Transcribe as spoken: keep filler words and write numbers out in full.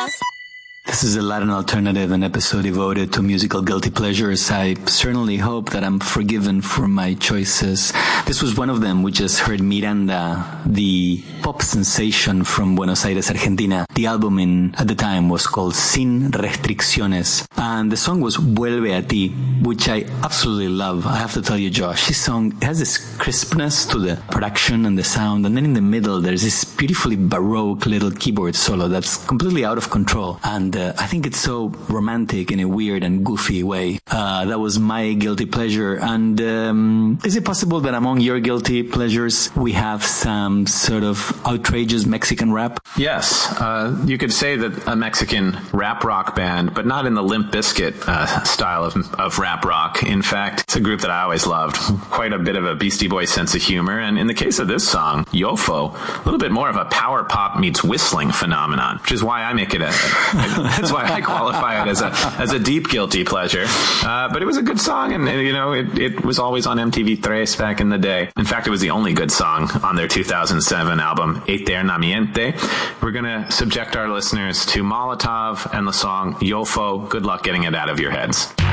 This is a Latin Alternative, an episode devoted to musical guilty pleasures. I certainly hope that I'm forgiven for my choices. This was one of them. We just heard Miranda, the pop sensation from Buenos Aires, Argentina. The album in at the time was called Sin Restricciones, and the song was Vuelve a Ti, which I absolutely love. I have to tell you, Josh, this song has this crispness to the production and the sound, and then in the middle there's this beautifully baroque little keyboard solo that's completely out of control, and uh, I think it's so romantic in a weird and goofy way. Uh, that was my guilty pleasure. And um, is it possible that among your guilty pleasures we have some sort of outrageous Mexican rap? Yes, uh, you could say that a Mexican rap rock band, but not in the Limp Bizkit uh, style of, of rap rock. In fact, it's a group that I always loved. Quite a bit of a Beastie Boys sense of humor. And in the case of this song, Yofo, a little bit more of a power pop meets whistling phenomenon, which is why I make it a... That's why I qualify it as a as a deep guilty pleasure. Uh, but it was a good song, and, you know, it, it was always on M T V Tres back in the day. In fact, it was the only good song on their two thousand seven album, Eternamente. We're going to subject our listeners to Molotov and the song Yofo. Good luck getting it out of your heads.